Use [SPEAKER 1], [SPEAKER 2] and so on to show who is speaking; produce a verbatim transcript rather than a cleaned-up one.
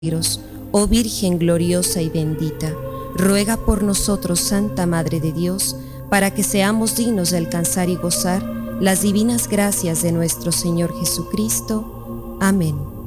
[SPEAKER 1] Oh Virgen gloriosa y bendita, ruega por nosotros, Santa Madre de Dios, para que seamos dignos de alcanzar y gozar las divinas gracias de nuestro Señor Jesucristo. Amén.